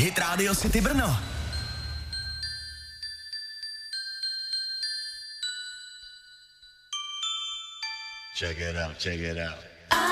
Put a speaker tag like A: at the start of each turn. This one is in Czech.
A: Hit Radio City Brno.
B: Check it out, check it out.